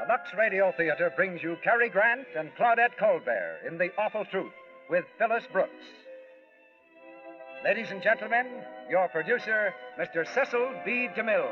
Lux Radio Theater brings you Cary Grant and Claudette Colbert in The Awful Truth with Phyllis Brooks. Ladies and gentlemen, your producer, Mr. Cecil B. DeMille.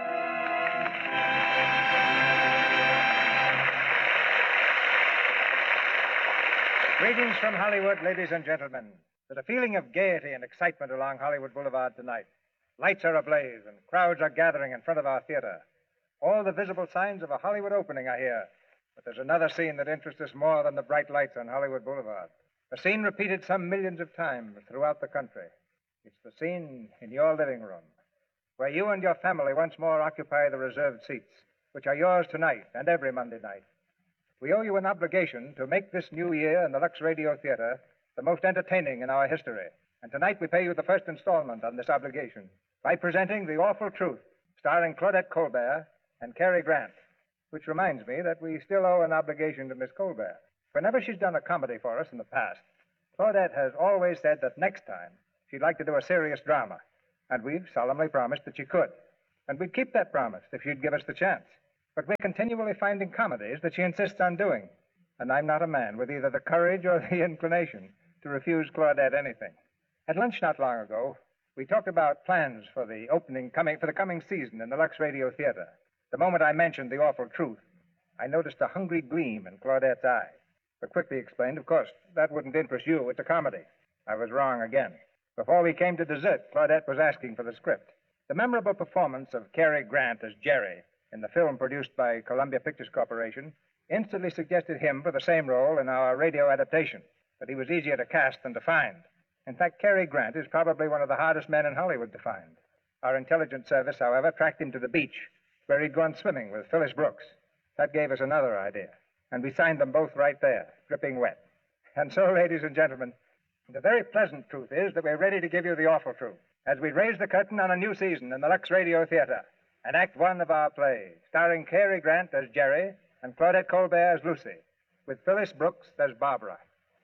Greetings from Hollywood, ladies and gentlemen. There's a feeling of gaiety and excitement along Hollywood Boulevard tonight. Lights are ablaze and crowds are gathering in front of our theater. All the visible signs of a Hollywood opening are here. But there's another scene that interests us more than the bright lights on Hollywood Boulevard. A scene repeated some millions of times throughout the country. It's the scene in your living room, where you and your family once more occupy the reserved seats, which are yours tonight and every Monday night. We owe you an obligation to make this new year in the Lux Radio Theater the most entertaining in our history. And tonight we pay you the first installment on this obligation by presenting The Awful Truth, starring Claudette Colbert and Cary Grant. Which reminds me that we still owe an obligation to Miss Colbert. Whenever she's done a comedy for us in the past, Claudette has always said that next time she'd like to do a serious drama. And we've solemnly promised that she could. And we'd keep that promise if she'd give us the chance. But we're continually finding comedies that she insists on doing. And I'm not a man with either the courage or the inclination to refuse Claudette anything. At lunch not long ago, we talked about plans for the coming season in the Lux Radio Theater. The moment I mentioned The Awful Truth, I noticed a hungry gleam in Claudette's eye. But quickly explained, of course, that wouldn't interest you. It's a comedy. I was wrong again. Before we came to dessert, Claudette was asking for the script. The memorable performance of Cary Grant as Jerry in the film produced by Columbia Pictures Corporation instantly suggested him for the same role in our radio adaptation. But he was easier to cast than to find. In fact, Cary Grant is probably one of the hardest men in Hollywood to find. Our intelligence service, however, tracked him to the beach, where he'd gone swimming with Phyllis Brooks. That gave us another idea, and we signed them both right there, dripping wet. And so, ladies and gentlemen, the very pleasant truth is that we're ready to give you the awful truth as we raise the curtain on a new season in the Lux Radio Theater, and Act One of our play, starring Cary Grant as Jerry and Claudette Colbert as Lucy, with Phyllis Brooks as Barbara.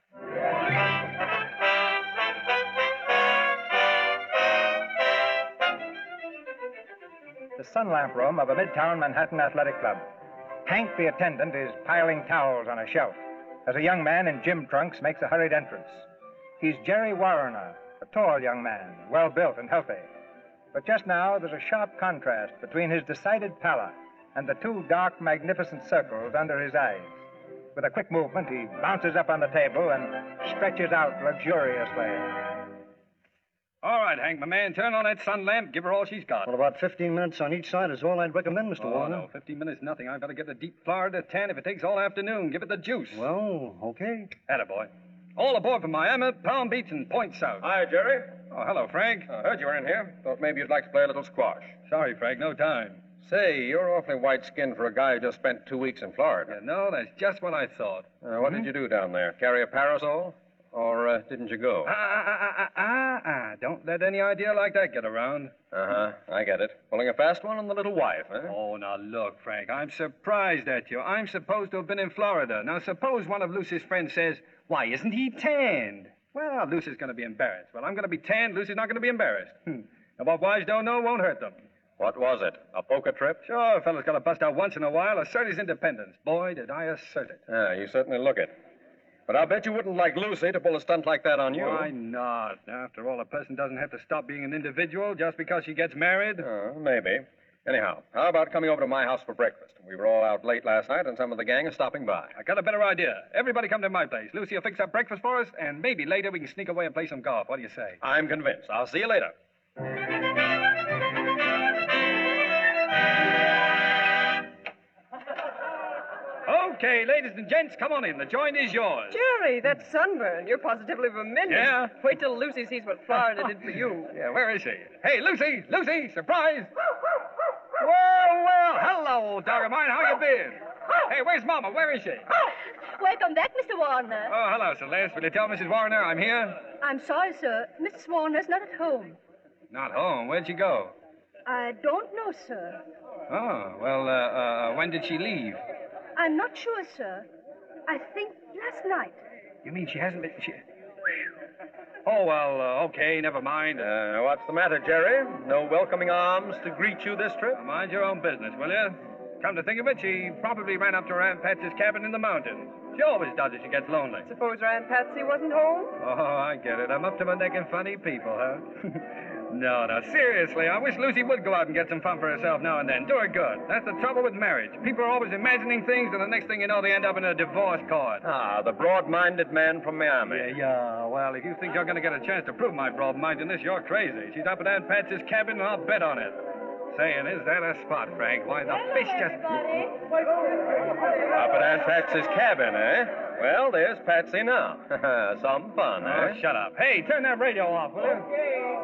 The sun lamp room of a midtown Manhattan athletic club. Hank, the attendant, is piling towels on a shelf as a young man in gym trunks makes a hurried entrance. He's Jerry Warner, a tall young man, well-built and healthy. But just now, there's a sharp contrast between his decided pallor and the two dark, magnificent circles under his eyes. With a quick movement, he bounces up on the table and stretches out luxuriously. All right, Hank, my man, turn on that sun lamp, give her all she's got. Well, about 15 minutes on each side is all I'd recommend, Mr. Warner. No, 15 minutes, nothing. I've got to get the deep Florida tan if it takes all afternoon. Give it the juice. Well, okay. Attaboy. All aboard from Miami, Palm Beach, and Point South. Hi, Jerry. Oh, hello, Frank. I heard you were in here. Thought maybe you'd like to play a little squash. Sorry, Frank, no time. Say, you're awfully white-skinned for a guy who just spent 2 weeks in Florida. Yeah, no, that's just what I thought. What did you do down there? Carry a parasol? Or didn't you go? Don't let any idea like that get around. I get it. Pulling a fast one on the little wife, huh? Oh, now look, Frank, I'm surprised at you. I'm supposed to have been in Florida. Now, suppose one of Lucy's friends says, why isn't he tanned? Well, Lucy's going to be embarrassed. Well, I'm going to be tanned. Lucy's not going to be embarrassed. And what wives don't know won't hurt them. What was it? A poker trip? Sure, a fellow's got to bust out once in a while, assert his independence. Boy, did I assert it. You certainly look it. But I'll bet you wouldn't like Lucy to pull a stunt like that on you. Why not? After all, a person doesn't have to stop being an individual just because she gets married. Maybe. Anyhow, how about coming over to my house for breakfast? We were all out late last night, and some of the gang are stopping by. I got a better idea. Everybody come to my place. Lucy will fix up breakfast for us, and maybe later we can sneak away and play some golf. What do you say? I'm convinced. I'll see you later. Okay, ladies and gents, come on in. The joint is yours. Jerry, that sunburn. You're positively vermilion. Yeah? Wait till Lucy sees what Florida did for you. Yeah, where is she? Hey, Lucy! Lucy! Surprise! Well, hello, dog of mine. How you been? Hey, where's Mama? Where is she? Welcome back, Mr. Warner. Oh, hello, Celeste. Will you tell Mrs. Warner I'm here? I'm sorry, sir. Mrs. Warner's not at home. Not home? Where'd she go? I don't know, sir. Oh, well, when did she leave? I'm not sure, sir. I think last night. You mean she hasn't been... Oh, well, okay, never mind. What's the matter, Jerry? No welcoming arms to greet you this trip? Mind your own business, will you? Come to think of it, she probably ran up to her Aunt Patsy's cabin in the mountains. She always does if she gets lonely. Suppose her Aunt Patsy wasn't home? Oh, I get it. I'm up to my neck in funny people, huh? No, seriously, I wish Lucy would go out and get some fun for herself now and then. Do her good. That's the trouble with marriage. People are always imagining things, and the next thing you know, they end up in a divorce court. Ah, the broad-minded man from Miami. Yeah, well, if you think you're going to get a chance to prove my broad-mindedness, you're crazy. She's up at Aunt Patsy's cabin, and I'll bet on it. Saying, is that a spot, Frank? Why, the fish just... Up at Aunt Patsy's cabin, eh? Well, there's Patsy now. Some fun, Oh, eh? shut up. Hey, turn that radio off, will you?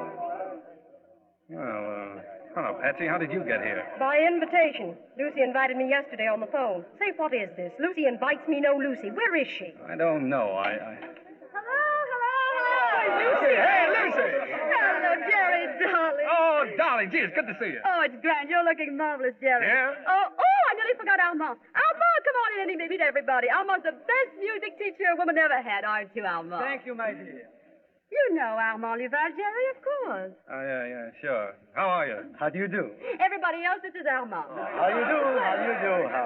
Well, hello, Patsy. How did you get here? By invitation. Lucy invited me yesterday on the phone. Say, what is this? Lucy invites me, no Lucy. Where is she? I don't know. Hello. Lucy! Hey, Lucy! Hello, Jerry, darling. Oh, darling, gee, it's good to see you. Oh, it's grand. You're looking marvelous, Jerry. Yeah? Oh, I nearly forgot Alma. Alma, come on in and meet everybody. Alma's the best music teacher a woman ever had, aren't you, Alma? Thank you, my dear. You know Alma Oliver, Jerry, of course. Oh, yeah, sure. How are you? How do you do? Everybody else, this is Alma. How you do?